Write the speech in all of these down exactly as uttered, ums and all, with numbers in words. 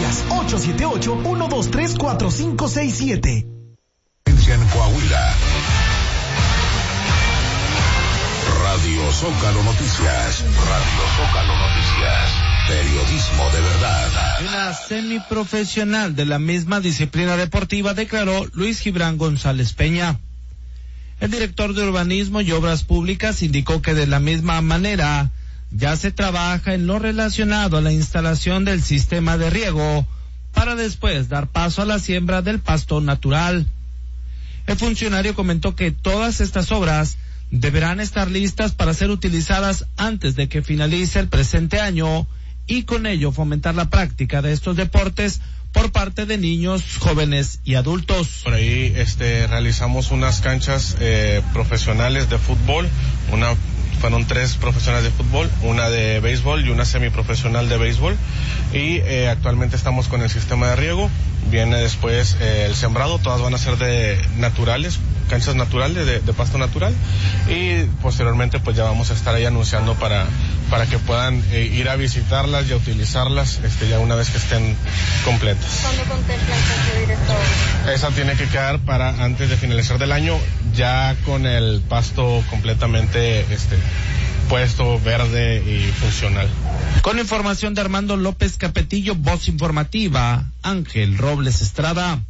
Noticias, ocho siete ocho, uno dos tres, cuatro cinco seis siete. En Coahuila. Radio Zócalo Noticias. Radio Zócalo Noticias. Periodismo de verdad. Una semiprofesional de la misma disciplina deportiva, declaró Luis Gibran González Peña. El director de Urbanismo y Obras Públicas indicó que de la misma manera ya se trabaja en lo relacionado a la instalación del sistema de riego para después dar paso a la siembra del pasto natural. El funcionario comentó que todas estas obras deberán estar listas para ser utilizadas antes de que finalice el presente año y con ello fomentar la práctica de estos deportes por parte de niños, jóvenes y adultos. Por ahí este, realizamos unas canchas eh, profesionales de fútbol, una fueron tres profesionales de fútbol, una de béisbol y una semiprofesional de béisbol, y eh, actualmente estamos con el sistema de riego. Viene después eh, el sembrado, todas van a ser de naturales, canchas naturales, de, de pasto natural, y posteriormente pues ya vamos a estar ahí anunciando para para que puedan eh, ir a visitarlas y a utilizarlas este, ya una vez que estén completas. ¿Cuándo contemplan concluir esto? Esa tiene que quedar para antes de finalizar del año, ya con el pasto completamente este puesto, verde y funcional. Con información de Armando López Capetillo, voz informativa, Ángel Robles Estrada.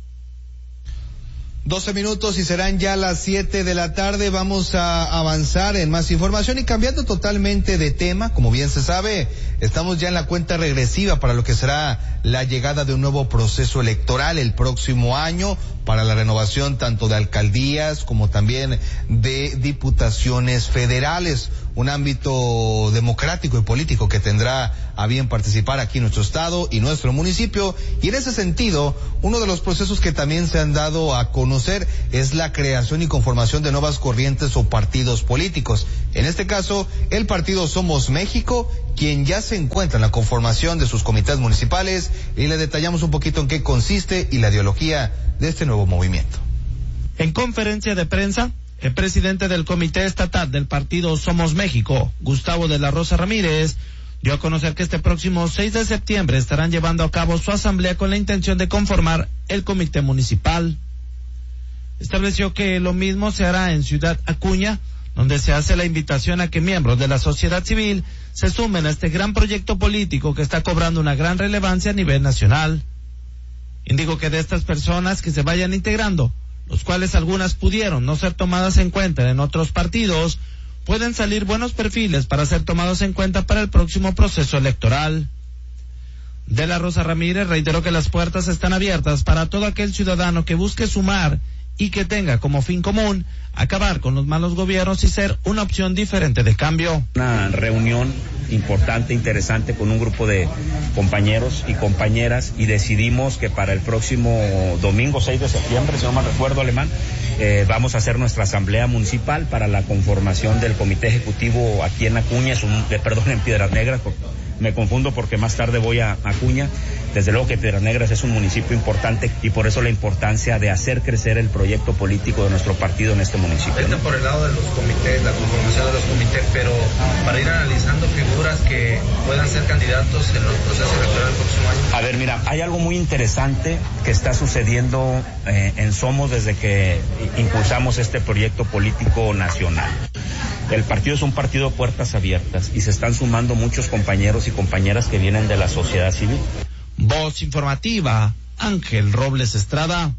doce minutos y serán ya las siete de la tarde. Vamos a avanzar en más información y cambiando totalmente de tema. Como bien se sabe, estamos ya en la cuenta regresiva para lo que será la llegada de un nuevo proceso electoral el próximo año para la renovación tanto de alcaldías como también de diputaciones federales. Un ámbito democrático y político que tendrá a bien participar aquí nuestro estado y nuestro municipio, y en ese sentido, uno de los procesos que también se han dado a conocer es la creación y conformación de nuevas corrientes o partidos políticos. En este caso, el partido Somos México, quien ya se encuentra en la conformación de sus comités municipales, y le detallamos un poquito en qué consiste y la ideología de este nuevo movimiento. En conferencia de prensa, el presidente del Comité Estatal del Partido Somos México, Gustavo de la Rosa Ramírez, dio a conocer que este próximo seis de septiembre estarán llevando a cabo su asamblea con la intención de conformar el comité municipal. Estableció que lo mismo se hará en Ciudad Acuña, donde se hace la invitación a que miembros de la sociedad civil se sumen a este gran proyecto político que está cobrando una gran relevancia a nivel nacional. Indicó que de estas personas que se vayan integrando, los cuales algunas pudieron no ser tomadas en cuenta en otros partidos, pueden salir buenos perfiles para ser tomados en cuenta para el próximo proceso electoral. De la Rosa Ramírez reiteró que las puertas están abiertas para todo aquel ciudadano que busque sumar y que tenga como fin común acabar con los malos gobiernos y ser una opción diferente de cambio. Una reunión importante, interesante, con un grupo de compañeros y compañeras, y decidimos que para el próximo domingo seis de septiembre, si no mal recuerdo, Alemán, eh, vamos a hacer nuestra asamblea municipal para la conformación del comité ejecutivo aquí en Acuña, es un, eh, perdón, en Piedras Negras, porque me confundo porque más tarde voy a Acuña. Desde luego que Piedras Negras es un municipio importante y por eso la importancia de hacer crecer el proyecto político de nuestro partido en este municipio. Está, ¿no?, por el lado de los comités, la conformación de los comités, pero para ir analizando figuras que puedan ser candidatos en los procesos electorales del próximo año. A ver, mira, hay algo muy interesante que está sucediendo eh, en Somos desde que impulsamos este proyecto político nacional. El partido es un partido de puertas abiertas y se están sumando muchos compañeros y compañeras que vienen de la sociedad civil. Voz informativa, Ángel Robles Estrada.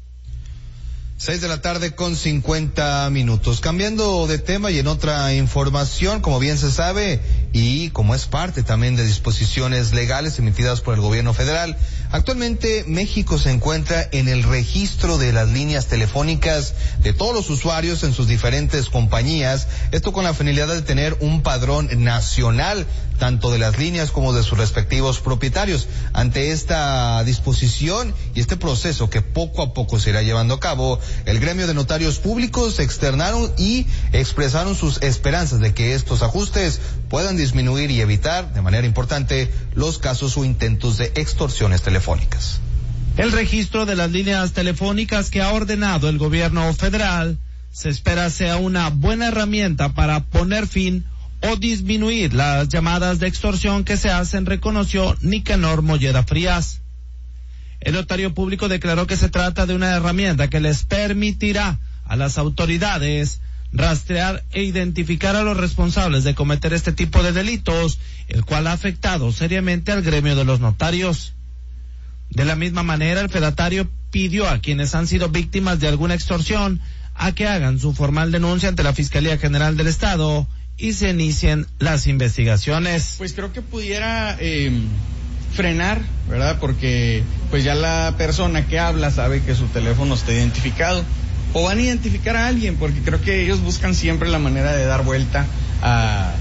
Seis de la tarde con cincuenta minutos. Cambiando de tema y en otra información, como bien se sabe, y como es parte también de disposiciones legales emitidas por el gobierno federal, actualmente México se encuentra en el registro de las líneas telefónicas de todos los usuarios en sus diferentes compañías, esto con la finalidad de tener un padrón nacional, tanto de las líneas como de sus respectivos propietarios. Ante esta disposición y este proceso que poco a poco se irá llevando a cabo, el gremio de notarios públicos externaron y expresaron sus esperanzas de que estos ajustes puedan disminuir y evitar de manera importante los casos o intentos de extorsiones telefónicas. El registro de las líneas telefónicas que ha ordenado el gobierno federal se espera sea una buena herramienta para poner fin o disminuir las llamadas de extorsión que se hacen, reconoció Nicanor Molleda Frías. El notario público declaró que se trata de una herramienta que les permitirá a las autoridades rastrear e identificar a los responsables de cometer este tipo de delitos, el cual ha afectado seriamente al gremio de los notarios. De la misma manera, el fedatario pidió a quienes han sido víctimas de alguna extorsión a que hagan su formal denuncia ante la Fiscalía General del Estado y se inicien las investigaciones. Pues creo que pudiera eh, frenar, ¿verdad? Porque pues ya la persona que habla sabe que su teléfono está identificado. O van a identificar a alguien, porque creo que ellos buscan siempre la manera de dar vuelta a,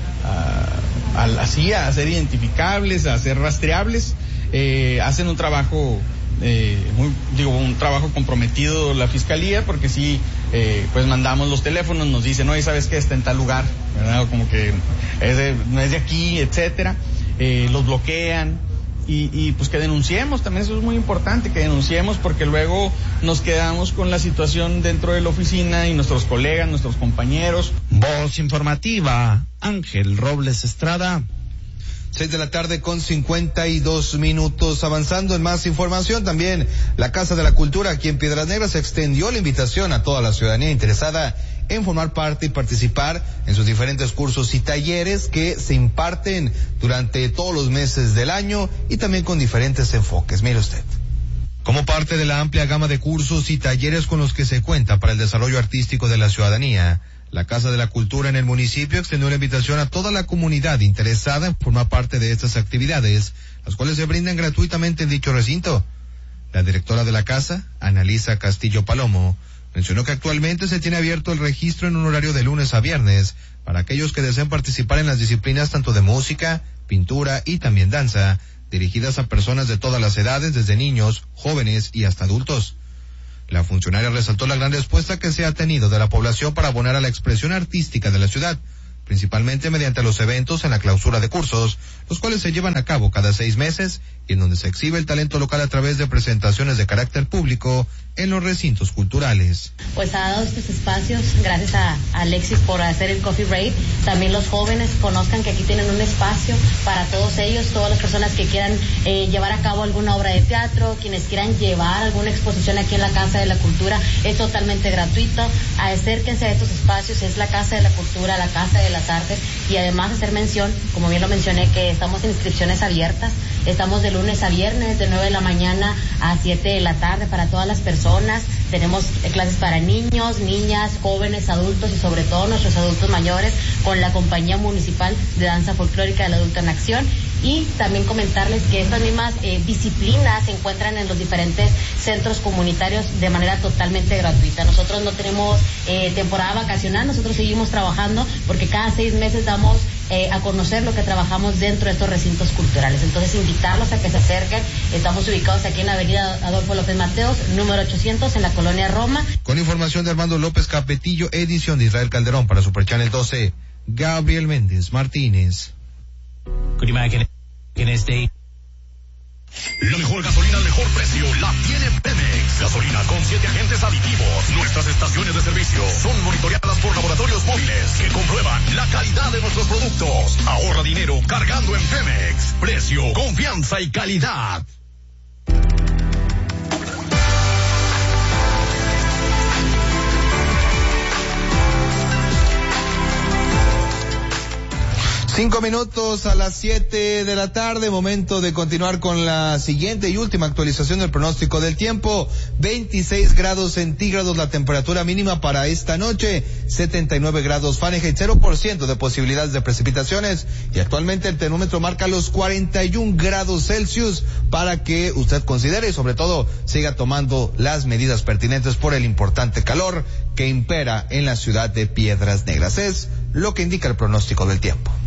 a, a así, a ser identificables, a ser rastreables. Eh, hacen un trabajo, eh, muy, digo, un trabajo comprometido la fiscalía, porque sí, eh, pues mandamos los teléfonos, nos dicen, oye, ¿sabes qué? Está en tal lugar, ¿verdad? O como que es de, no es de aquí, etcétera. Eh, los bloquean. Y, y pues que denunciemos, también eso es muy importante, que denunciemos, porque luego nos quedamos con la situación dentro de la oficina y nuestros colegas, nuestros compañeros. Voz informativa, Ángel Robles Estrada. Seis de la tarde con cincuenta y dos minutos. Avanzando en más información, también la Casa de la Cultura aquí en Piedras Negras extendió la invitación a toda la ciudadanía interesada en formar parte y participar en sus diferentes cursos y talleres que se imparten durante todos los meses del año y también con diferentes enfoques. Mire usted. Como parte de la amplia gama de cursos y talleres con los que se cuenta para el desarrollo artístico de la ciudadanía, la Casa de la Cultura en el municipio extendió la invitación a toda la comunidad interesada en formar parte de estas actividades, las cuales se brindan gratuitamente en dicho recinto. La directora de la casa, Analisa Castillo Palomo, mencionó que actualmente se tiene abierto el registro en un horario de lunes a viernes para aquellos que deseen participar en las disciplinas tanto de música, pintura y también danza, dirigidas a personas de todas las edades, desde niños, jóvenes y hasta adultos. La funcionaria resaltó la gran respuesta que se ha tenido de la población para abonar a la expresión artística de la ciudad, principalmente mediante los eventos en la clausura de cursos, los cuales se llevan a cabo cada seis meses y en donde se exhibe el talento local a través de presentaciones de carácter público en los recintos culturales. Pues ha dado estos espacios, gracias a Alexis por hacer el Coffee Break. También los jóvenes conozcan que aquí tienen un espacio para todos ellos, todas las personas que quieran eh, llevar a cabo alguna obra de teatro, quienes quieran llevar alguna exposición aquí en la Casa de la Cultura, es totalmente gratuito. Acérquense a estos espacios, es la Casa de la Cultura, la Casa de las Artes, y además hacer mención, como bien lo mencioné, que estamos en inscripciones abiertas, estamos de lunes a viernes, de nueve de la mañana a siete de la tarde para todas las personas. Tenemos clases para niños, niñas, jóvenes, adultos y sobre todo nuestros adultos mayores con la Compañía Municipal de Danza Folclórica del Adulto en Acción. Y también comentarles que estas mismas eh, disciplinas se encuentran en los diferentes centros comunitarios de manera totalmente gratuita. Nosotros no tenemos eh, temporada vacacional, nosotros seguimos trabajando porque cada seis meses damos eh, a conocer lo que trabajamos dentro de estos recintos culturales. Entonces, invitarlos a que se acerquen. Estamos ubicados aquí en la avenida Adolfo López Mateos, número ochocientos, en la colonia Roma. Con información de Armando López Capetillo, edición de Israel Calderón para Super Channel doce, Gabriel Méndez Martínez. Could you imagine in this day? La mejor gasolina al mejor precio la tiene Pemex. Gasolina con siete agentes aditivos. Nuestras estaciones de servicio son monitoreadas por laboratorios móviles que comprueban la calidad de nuestros productos. Ahorra dinero cargando en Pemex. Precio, confianza y calidad. Cinco minutos a las siete de la tarde, momento de continuar con la siguiente y última actualización del pronóstico del tiempo. veintiséis grados centígrados la temperatura mínima para esta noche, setenta y nueve grados Fahrenheit, cero por ciento de posibilidades de precipitaciones y actualmente el termómetro marca los cuarenta y un grados Celsius para que usted considere y sobre todo siga tomando las medidas pertinentes por el importante calor que impera en la ciudad de Piedras Negras. Es lo que indica el pronóstico del tiempo.